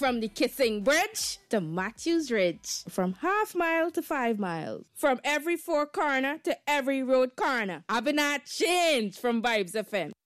From the Kissing Bridge to Matthews Ridge. From half mile to 5 miles. From every four corner to every road corner. I've been not changed from Vibes FM.